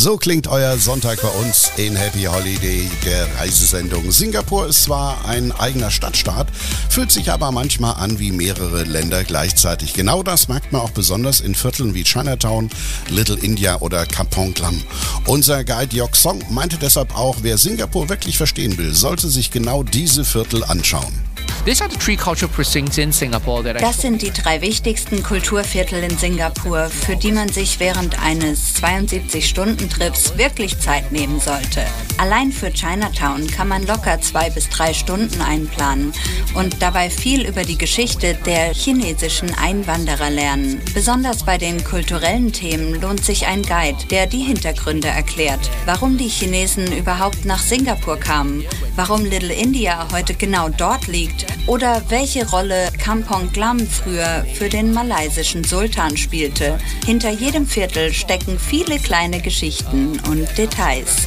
So klingt euer Sonntag bei uns in Happy Holiday, der Reisesendung. Singapur ist zwar ein eigener Stadtstaat, fühlt sich aber manchmal an wie mehrere Länder gleichzeitig. Genau das merkt man auch besonders in Vierteln wie Chinatown, Little India oder Kampong Glam. Unser Guide Yok Song meinte deshalb auch, wer Singapur wirklich verstehen will, sollte sich genau diese Viertel anschauen. Das sind die 3 wichtigsten Kulturviertel in Singapur, für die man sich während eines 72-Stunden-Trips wirklich Zeit nehmen sollte. Allein für Chinatown kann man locker 2 bis 3 Stunden einplanen und dabei viel über die Geschichte der chinesischen Einwanderer lernen. Besonders bei den kulturellen Themen lohnt sich ein Guide, der die Hintergründe erklärt, warum die Chinesen überhaupt nach Singapur kamen, warum Little India heute genau dort liegt oder welche Rolle Kampong Glam früher für den malaysischen Sultan spielte. Hinter jedem Viertel stecken viele kleine Geschichten und Details.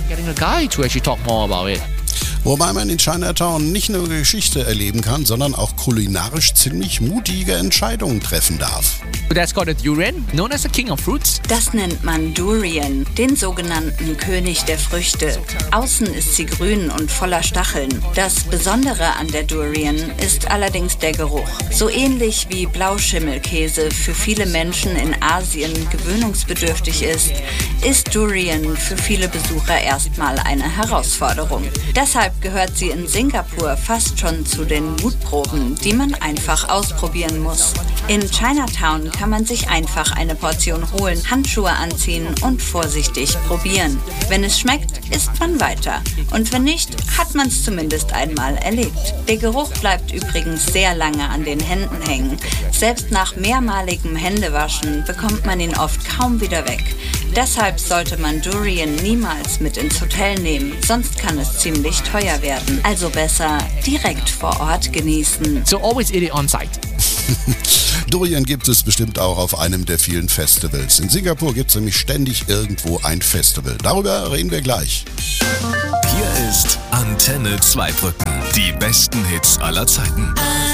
Wobei man in Chinatown nicht nur Geschichte erleben kann, sondern auch kulinarisch ziemlich mutige Entscheidungen treffen darf. That's got a durian, known as the king of fruits. Das nennt man Durian, den sogenannten König der Früchte. Außen ist sie grün und voller Stacheln. Das Besondere an der Durian ist allerdings der Geruch. So ähnlich wie Blauschimmelkäse für viele Menschen in Asien gewöhnungsbedürftig ist Durian für viele Besucher erstmal eine Herausforderung. Deshalb gehört sie in Singapur fast schon zu den Mutproben, die man einfach ausprobieren muss. In Chinatown kann man sich einfach eine Portion holen, Handschuhe anziehen und vorsichtig probieren. Wenn es schmeckt, isst man weiter. Und wenn nicht, hat man es zumindest einmal erlebt. Der Geruch bleibt übrigens sehr lange an den Händen hängen. Selbst nach mehrmaligem Händewaschen bekommt man ihn oft kaum wieder weg. Deshalb sollte man Durian niemals mit ins Hotel nehmen, sonst kann es ziemlich teuer werden. Also besser direkt vor Ort genießen. So always eat it on site. Durian gibt es bestimmt auch auf einem der vielen Festivals. In Singapur gibt es nämlich ständig irgendwo ein Festival. Darüber reden wir gleich. Hier ist Antenne Zweibrücken. Die besten Hits aller Zeiten.